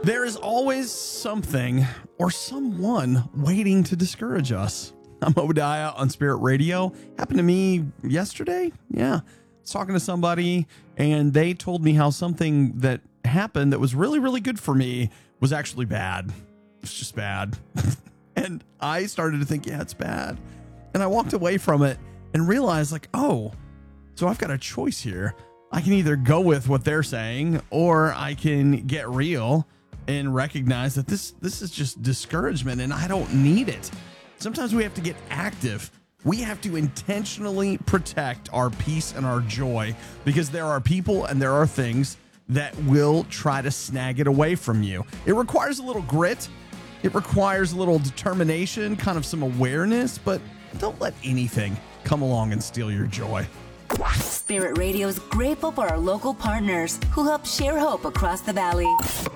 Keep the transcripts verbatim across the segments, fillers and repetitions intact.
There is always something or someone waiting to discourage us. I'm Obadiah on Spirit Radio. Happened to me yesterday. Yeah. I was talking to somebody and they told me how something that happened that was really, really good for me was actually bad. It's just bad. And I started to think, yeah, it's bad. And I walked away from it and realized like, oh, so I've got a choice here. I can either go with what they're saying or I can get real and recognize that this this is just discouragement and I don't need it. Sometimes we have to get active. We have to intentionally protect our peace and our joy because there are people and there are things that will try to snag it away from you. It requires a little grit. It requires a little determination, kind of some awareness, but don't let anything come along and steal your joy. Spirit Radio is grateful for our local partners who help share hope across the valley.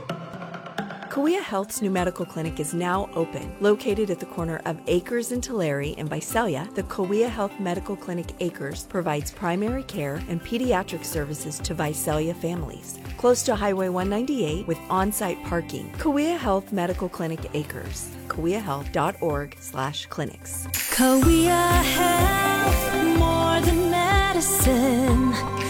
Kauai Health's new medical clinic is now open. Located at the corner of Acres and Tulare in Visalia, the Kauai Health Medical Clinic Acres provides primary care and pediatric services to Visalia families. Close to Highway one ninety-eight with on-site parking. Kauai Health Medical Clinic Acres. kauai health dot org slash clinics. Kauai Health, more than medicine,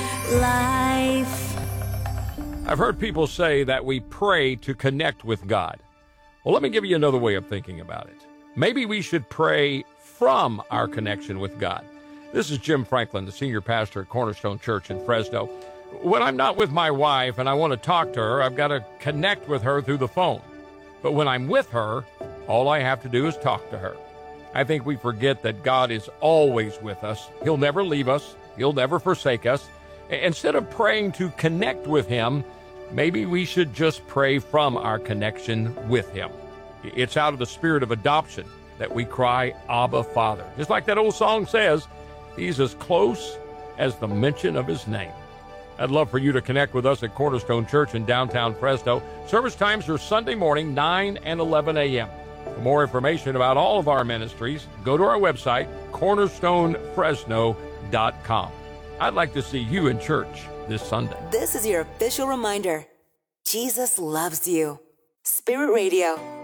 life. I've heard people say that we pray to connect with God. Well, let me give you another way of thinking about it. Maybe we should pray from our connection with God. This is Jim Franklin, the senior pastor at Cornerstone Church in Fresno. When I'm not with my wife and I want to talk to her, I've got to connect with her through the phone. But when I'm with her, all I have to do is talk to her. I think we forget that God is always with us. He'll never leave us. He'll never forsake us. Instead of praying to connect with Him, maybe we should just pray from our connection with Him. It's out of the spirit of adoption that we cry, Abba, Father. Just like that old song says, He's as close as the mention of His name. I'd love for you to connect with us at Cornerstone Church in downtown Fresno. Service times are Sunday morning, nine and eleven a.m. For more information about all of our ministries, go to our website, cornerstone fresno dot com. I'd like to see you in church this Sunday. This is your official reminder. Jesus loves you. Spirit Radio.